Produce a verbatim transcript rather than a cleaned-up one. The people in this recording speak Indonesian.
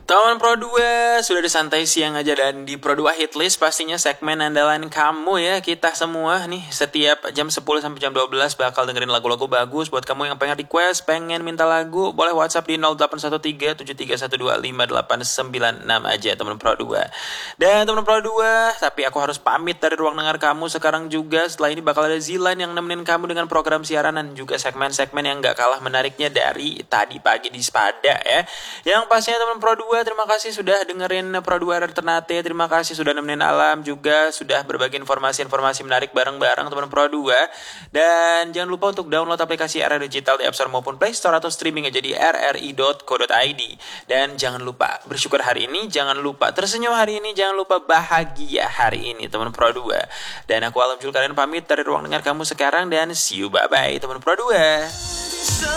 Teman Pro dua, sudah disantai siang aja dan di Pro dua Hitlist pastinya segmen andalan kamu ya. Kita semua nih setiap jam sepuluh sampai jam dua belas bakal dengerin lagu-lagu bagus. Buat kamu yang pengen request, pengen minta lagu, boleh WhatsApp di nol delapan satu tiga tujuh tiga satu dua lima delapan sembilan enam aja teman Pro dua. Dan teman Pro dua, tapi aku harus pamit dari ruang dengar kamu sekarang juga. Setelah ini bakal ada Zilan yang nemenin kamu dengan program siaran dan juga segmen-segmen yang gak kalah menariknya dari tadi pagi di Spada ya. Yang pastinya teman Pro dua, terima kasih sudah dengerin Pro dua Ternate. Terima kasih sudah nemenin Alam juga, sudah berbagi informasi-informasi menarik bareng-bareng teman Pro dua. Dan jangan lupa untuk download aplikasi R R I Digital di App Store maupun Play Store atau streaming aja di r r i dot co dot i d. Dan jangan lupa bersyukur hari ini, jangan lupa tersenyum hari ini, jangan lupa bahagia hari ini teman Pro dua. Dan aku Alam Jul kalian pamit dari ruang dengar kamu sekarang dan see you, bye-bye teman Pro dua.